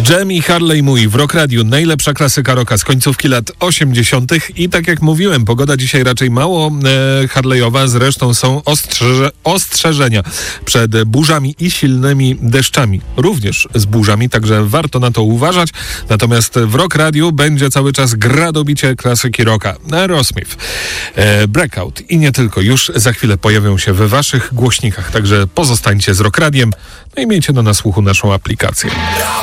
Dżem i Harley Mój w Rock Radio. Najlepsza klasyka rocka z końcówki lat 80. I tak jak mówiłem, pogoda dzisiaj raczej mało harlejowa. Zresztą są ostrzeżenia przed burzami i silnymi deszczami. Również z burzami, także warto na to uważać. Natomiast w Rock Radio będzie cały czas gradobicie klasyki rocka. Aerosmith, Breakout i nie tylko. Już za chwilę pojawią się we waszych głośnikach. Także pozostańcie z Rock Radiem. No i miejcie na słuchu naszą aplikację.